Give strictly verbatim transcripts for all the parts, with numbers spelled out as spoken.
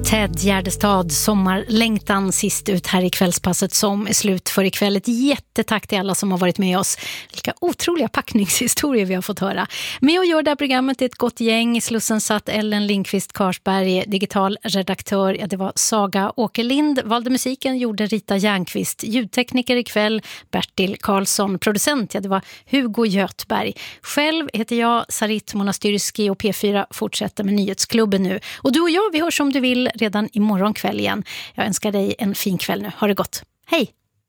Ted Gärdestad, sommarlängtan sist ut här i kvällspasset som är slut för ikväll. Ett jättetack till alla som har varit med oss. Vilka otroliga packningshistorier vi har fått höra. Med och gör det här programmet är ett gott gäng. Slussen satt Ellen Lindqvist Karsberg, digital redaktör. Ja, det var Saga Åkerlind. Valde musiken gjorde Rita Järnqvist. Ljudtekniker ikväll Bertil Karlsson. Producent, ja det var Hugo Götberg. Själv heter jag Sarit Monastyrski och P fyra fortsätter med Nyhetsklubben nu. Och du och jag, vi hörs om du vill redan imorgon kväll igen. Jag önskar dig en fin kväll nu. Ha det gott. Hej!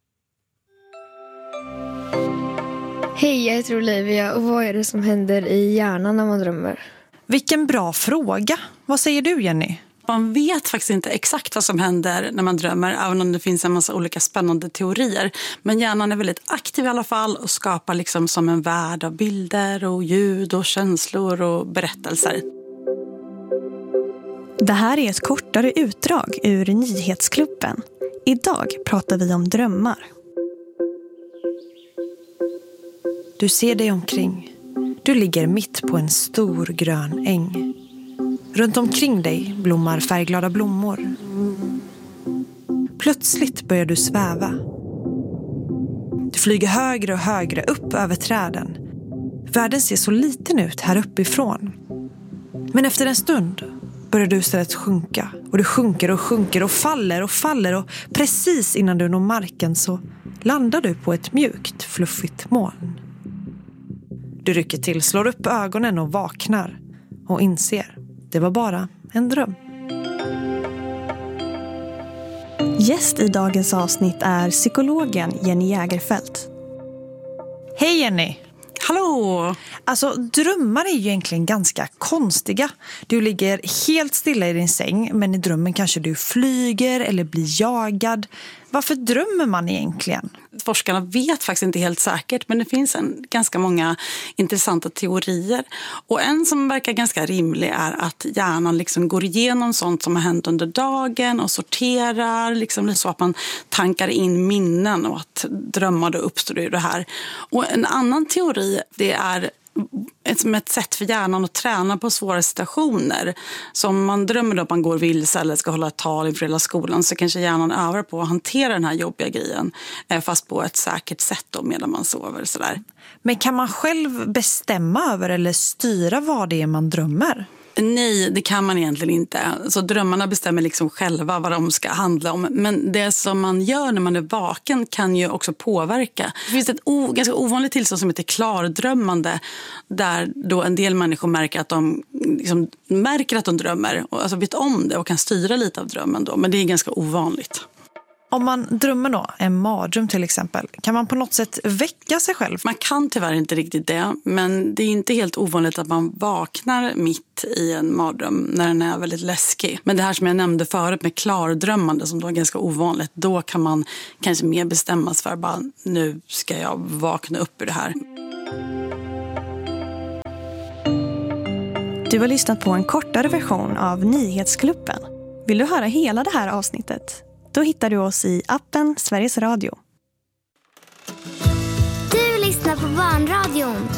Hej, jag heter Olivia och vad är det som händer i hjärnan när man drömmer? Vilken bra fråga. Vad säger du, Jenny? Man vet faktiskt inte exakt vad som händer när man drömmer, även om det finns en massa olika spännande teorier. Men hjärnan är väldigt aktiv i alla fall och skapar liksom som en värld av bilder och ljud och känslor och berättelser. Det här är ett kortare utdrag ur Nyhetsklubben. Idag pratar vi om drömmar. Du ser dig omkring. Du ligger mitt på en stor grön äng. Runt omkring dig blommar färgglada blommor. Plötsligt börjar du sväva. Du flyger högre och högre upp över träden. Världen ser så liten ut här uppifrån. Men efter en stund börjar du istället sjunka. Och du sjunker och sjunker och faller och faller. Och precis innan du når marken så landar du på ett mjukt, fluffigt moln. Du rycker till, slår upp ögonen och vaknar. Och inser, det var bara en dröm. Gäst i dagens avsnitt är psykologen Jenny Jägerfeldt. Hej Jenny! Hallå! Alltså drömmar är ju egentligen ganska konstiga. Du ligger helt stilla i din säng, men i drömmen kanske du flyger eller blir jagad. Varför drömmer man egentligen? Forskarna vet faktiskt inte helt säkert, men det finns en, ganska många intressanta teorier. Och en som verkar ganska rimlig är att hjärnan liksom går igenom sånt som har hänt under dagen och sorterar, liksom så att man tankar in minnen och att drömmar då uppstår ur det här. Och en annan teori, det är som ett sätt för hjärnan att träna på svåra situationer. Så om man drömmer då att man går vilse eller ska hålla ett tal inför hela skolan, så kanske hjärnan övar på att hantera den här jobbiga grejen, fast på ett säkert sätt då medan man sover. Sådär. Men kan man själv bestämma över eller styra vad det är man drömmer? Nej, det kan man egentligen inte. Så drömmarna bestämmer liksom själva vad de ska handla om. Men det som man gör när man är vaken kan ju också påverka. Det finns ett o- ganska ovanligt tillstånd som heter klardrömmande. Där då en del människor märker att de liksom märker att de drömmer. Och alltså vet om det och kan styra lite av drömmen då. Men det är ganska ovanligt. Om man drömmer då, en mardröm till exempel, kan man på något sätt väcka sig själv? Man kan tyvärr inte riktigt det, men det är inte helt ovanligt att man vaknar mitt i en mardröm när den är väldigt läskig. Men det här som jag nämnde förut med klardrömmande som då är ganska ovanligt, då kan man kanske mer bestämmas för bara nu ska jag vakna upp ur det här. Du har lyssnat på en kortare version av Nyhetsklubben. Vill du höra hela det här avsnittet? Då hittar du oss i appen Sveriges Radio. Du lyssnar på Barnradion.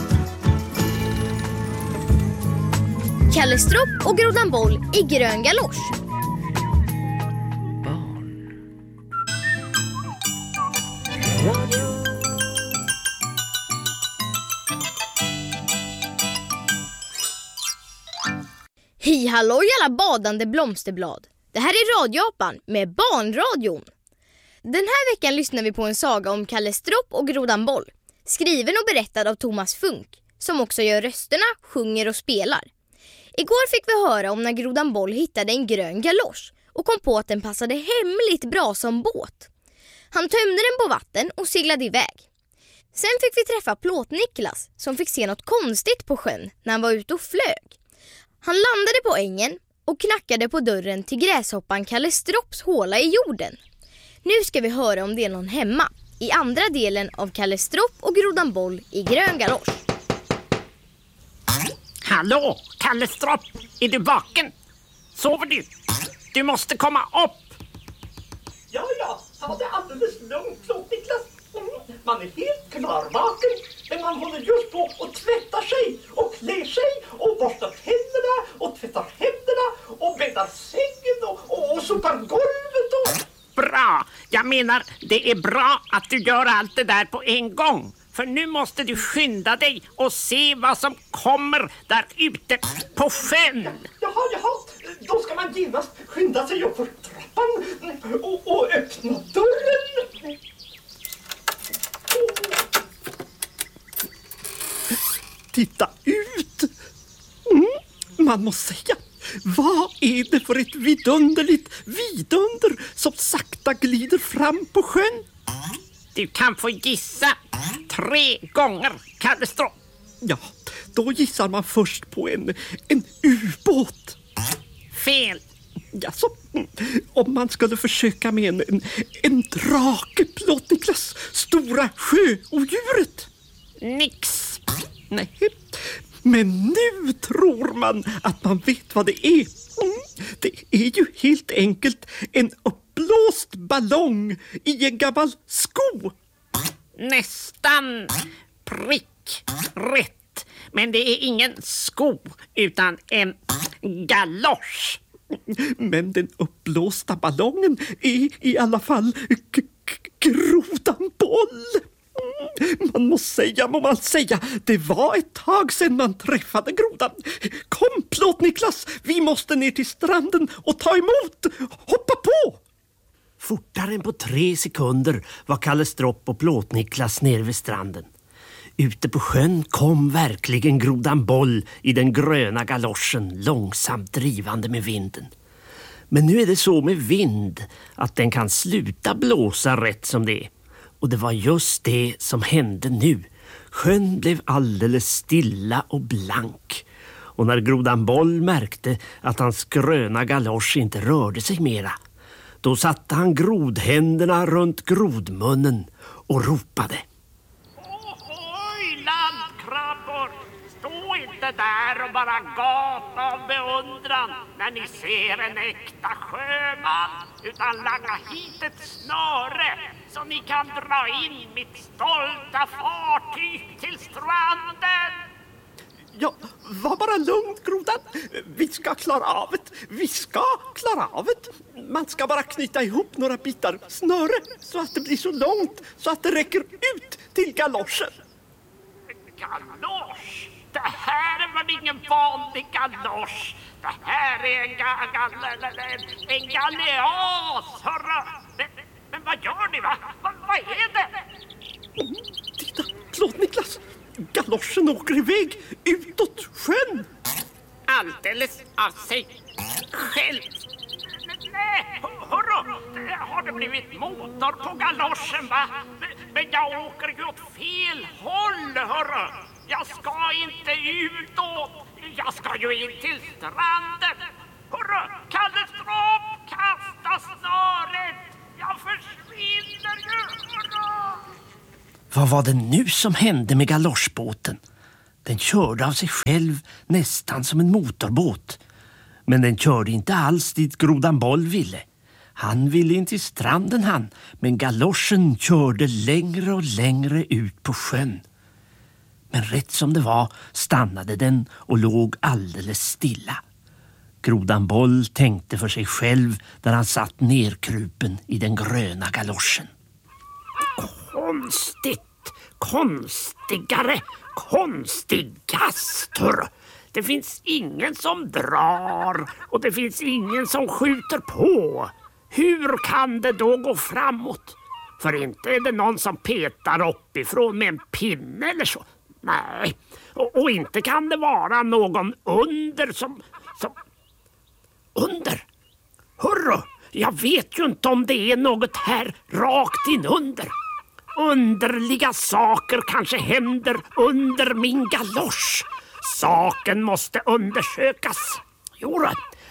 Kalle Stropp och Grodan Boll i grön galosch. Hej hallå alla badande blomsterblad. Det här är Radioapan med Barnradion. Den här veckan lyssnar vi på en saga om Kalle Stropp och Grodan Boll. Skriven och berättad av Thomas Funk, som också gör rösterna, sjunger och spelar. Igår fick vi höra om när Grodan Boll hittade en grön galosch och kom på att den passade hemligt bra som båt. Han tömde den på vatten och seglade iväg. Sen fick vi träffa Plåt-Niklas som fick se något konstigt på sjön när han var ute och flög. Han landade på ängen och knackade på dörren till gräshoppan Kalle Stropps håla i jorden. Nu ska vi höra om det är någon hemma i andra delen av Kalle Stropp och Grodan Boll i grön galosch. Hallå, Kalle Stropp, är du vaken? Sover du? Du måste komma upp. Ja, ja, ta det alldeles lugnt, Plåt-Niklas. Mm, man är helt klarvaken, men man håller just på och tvättar sig och klär sig och borstar tänderna och tvättar händerna och bäddar sängen och, och och sopar golvet och... Bra! Jag menar, det är bra att du gör allt det där på en gång. För nu måste du skynda dig och se vad som kommer där ute på sjön. Jaha, jaha. Då ska man genast skynda sig upp för trappan och, och öppna dörren. Titta ut! Mm, man måste säga, vad är det för ett vidunderligt vidunder som sakta glider fram på sjön? Du kan få gissa tre gånger, Kalle Stropp. Ja, då gissar man först på en, en ubåt. Fel. Ja, så, om man skulle försöka med en, en, en drake, Plåt Niklas, stora sjöodjuret. Nix. Nej, men nu tror man att man vet vad det är. Mm, det är ju helt enkelt en uppblåst ballong i en gammal sko. Nästan prick rätt. Men det är ingen sko utan en galosch. Men den uppblåsta ballongen är i alla fall k- k- grodan boll. Man måste säga, må man säga, det var ett tag sedan man träffade grodan. Kom, Plåt Niklas, vi måste ner till stranden och ta emot. Hoppa på! Fortare än på tre sekunder var Kalle Stropp och Plåt Niklas nere vid stranden. Ute på sjön kom verkligen grodan boll i den gröna galoschen, långsamt drivande med vinden. Men nu är det så med vind att den kan sluta blåsa rätt som det är. Och det var just det som hände nu. Sjön blev alldeles stilla och blank. Och när grodan boll märkte att hans gröna galosch inte rörde sig mera, då satte han grodhänderna runt grodmunnen och ropade. Ohoj, landkrabbor! Stå inte där och bara gapa av beundran när ni ser en äkta sjöman, utan langa hit ett snöre så ni kan dra in mitt stolta fartyg till stranden. Ja, var bara lugn, grodan. Vi ska klara av det. Vi ska klara av det. Man ska bara knyta ihop några bitar snöre så att det blir så långt så att det räcker ut till galoschen. Galosch? Det här är väl ingen vanlig galosch. Det här är en, ga, ga, en, en galeas, hörru. Men, men vad gör ni, va? Va, vad är det? Mm, titta, Plåt Niklas. Galoschen åker iväg utåt sjön. Alldeles av sig själv. Nej, hörru. Har det blivit motor på galoschen, va? Men jag åker ju åt fel håll, hörru. Jag ska inte utåt. Jag ska ju in till stranden. Hörru, Kalle Stropp, kasta snöret. Jag försvinner ju, hörru. Vad var det nu som hände med galoschbåten? Den körde av sig själv nästan som en motorbåt. Men den körde inte alls dit grodan boll ville. Han ville in till stranden han, men galoschen körde längre och längre ut på sjön. Men rätt som det var stannade den och låg alldeles stilla. Grodan boll tänkte för sig själv där han satt nerkrupen i den gröna galoschen. Konstigt, konstigare, konstigast, hörru. Det finns ingen som drar och det finns ingen som skjuter på. Hur kan det då gå framåt? För inte är det någon som petar uppifrån med en pinne eller så. Nej, och, och inte kan det vara någon under som... som... Under? Hörru, jag vet ju inte om det är något här rakt in under. Underliga saker kanske händer under min galosch. Saken måste undersökas. Jo,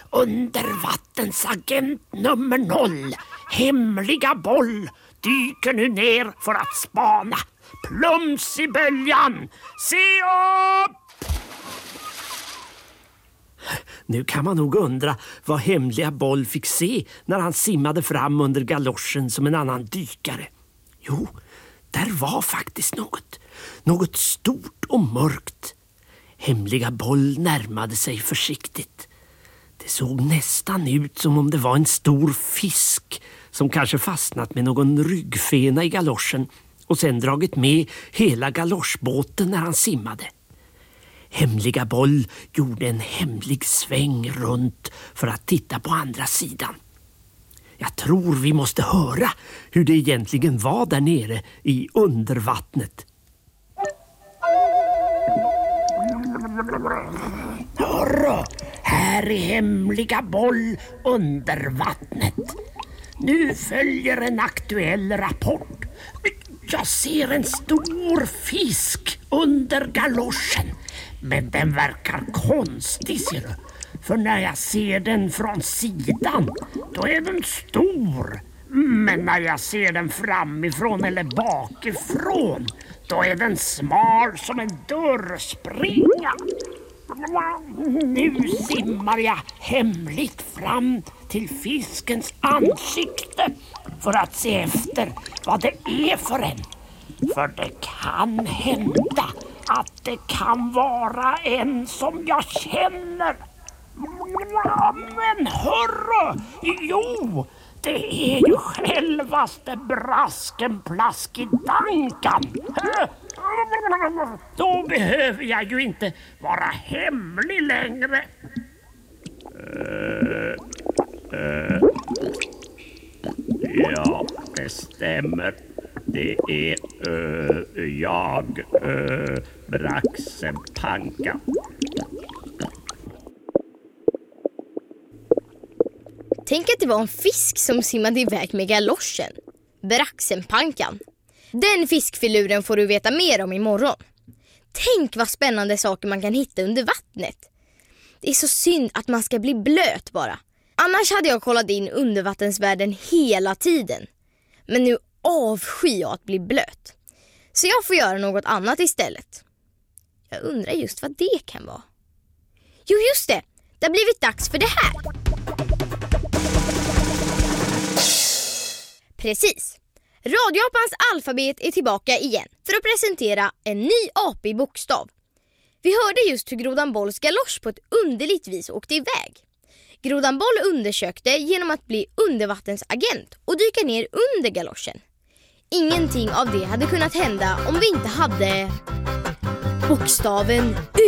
undervattensagent nummer noll, hemliga boll, dyker nu ner för att spana. Plums i böljan. Se upp! Nu kan man nog undra vad hemliga boll fick se när han simmade fram under galoschen som en annan dykare. Jo, där var faktiskt något. Något stort och mörkt. Hemliga boll närmade sig försiktigt. Det Det såg nästan ut som om det var en stor fisk som kanske fastnat med någon ryggfena i galoschen och sen dragit med hela galoschbåten när han simmade. Hemliga Boll gjorde en hemlig sväng runt för att titta på andra sidan. Jag tror vi måste höra hur det egentligen var där nere i undervattnet. Hörru, här är Hemliga Boll under vattnet. Nu följer en aktuell rapport. Jag ser en stor fisk under galoschen. Men den verkar konstig, ser du. För när jag ser den från sidan, då är den stor. Men när jag ser den framifrån eller bakifrån, då är den smal som en dörrspringa. Nu simmar jag hemligt fram till fiskens ansikte för att se efter vad det är för en. För det kan hända att det kan vara en som jag känner. Men hörru, jo, det är ju självaste brasken Plaskidankan. Då behöver jag ju inte vara hemlig längre. Uh, uh, ja, det stämmer. Det är uh, jag, uh, Braxenpanka. Tänk att det var en fisk som simmade iväg med galoschen. Braxenpankan. Den fiskfiluren får du veta mer om imorgon. Tänk vad spännande saker man kan hitta under vattnet. Det är så synd att man ska bli blöt bara. Annars hade jag kollat in undervattensvärlden hela tiden. Men nu avskyr jag att bli blöt. Så jag får göra något annat istället. Jag undrar just vad det kan vara. Jo, just det. Det har blivit dags för det här. Precis. Radiopans alfabet är tillbaka igen för att presentera en ny apig bokstav. Vi hörde just hur Grodan Bolls galosch på ett underligt vis åkte iväg. Grodan Boll undersökte genom att bli undervattensagent och dyka ner under galoschen. Ingenting av det hade kunnat hända om vi inte hade bokstaven U.